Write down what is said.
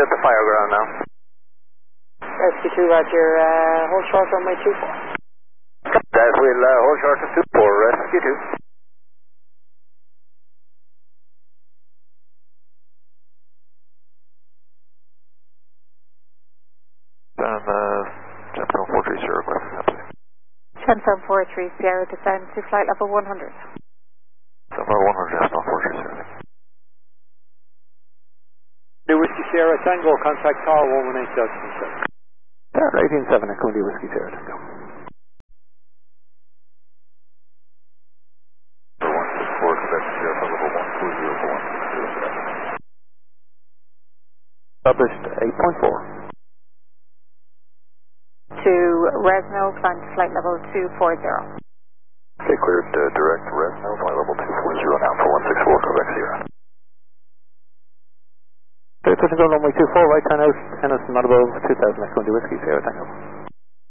at the fire ground now. Rescue 2, roger, hold short runway 24. That will hold short to 24, Rescue 2. Gemfirm 430, requesting that, please. Gemfirm 43, Sierra, descend to flight level 100. Gemfirm 100, Gemfirm 430. New Whiskey Sierra Tango, contact tower 118 Delta. Tower 187, Echo India Whiskey Sierra Tango. 164, expect Sierra level 140, Published 8.4. To Resno, climb to flight level 240. Okay, cleared direct Resno, flight level 240 now for 164, Quebec Sierra. Okay, pushing go runway 24, right turn out, Henderson not above 2000, Echo India Whiskey Sierra Tango.